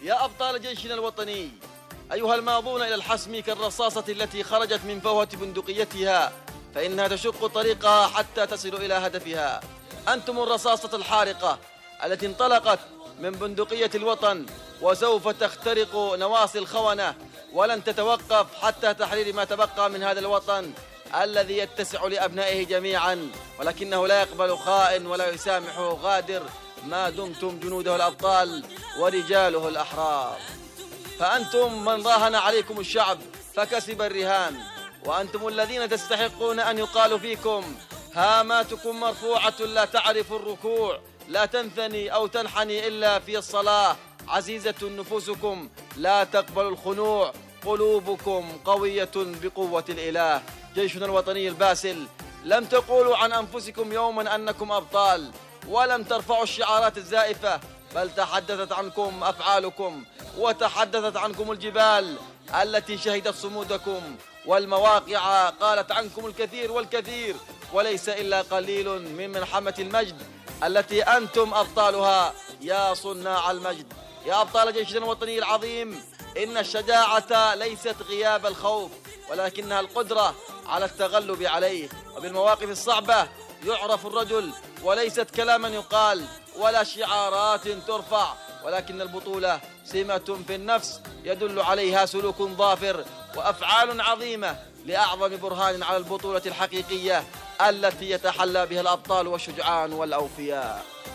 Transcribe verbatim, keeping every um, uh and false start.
يا أبطال جيشنا الوطني، أيها الماضون إلى الحسم كالرصاصة التي خرجت من فوهة بندقيتها، فإنها تشق طريقها حتى تصل إلى هدفها. أنتم الرصاصة الحارقة التي انطلقت من بندقية الوطن، وسوف تخترق نواصي الخونة، ولن تتوقف حتى تحرير ما تبقى من هذا الوطن الذي يتسع لأبنائه جميعا، ولكنه لا يقبل خائن ولا يسامحه غادر ما دمتم جنوده الأبطال ورجاله الأحرار. فأنتم من راهن عليكم الشعب فكسب الرهان، وأنتم الذين تستحقون أن يقال فيكم هاماتكم مرفوعة لا تعرف الركوع، لا تنثني أو تنحني إلا في الصلاة، عزيزة نفوسكم لا تقبل الخنوع، قلوبكم قوية بقوة الإله. جيشنا الوطني الباسل، لم تقولوا عن أنفسكم يوما أنكم أبطال، ولم ترفعوا الشعارات الزائفة، بل تحدثت عنكم أفعالكم، وتحدثت عنكم الجبال التي شهدت صمودكم، والمواقع قالت عنكم الكثير والكثير، وليس إلا قليل من ملحمة المجد التي أنتم أبطالها يا صناع المجد. يا أبطال جيشنا الوطني العظيم، إن الشجاعة ليست غياب الخوف، ولكنها القدرة على التغلب عليه، وبالمواقف الصعبة يعرف الرجل، وليست كلاما يقال ولا شعارات ترفع، ولكن البطولة سمة في النفس يدل عليها سلوك ظافر وأفعال عظيمة لأعظم برهان على البطولة الحقيقية التي يتحلى بها الأبطال والشجعان والأوفياء.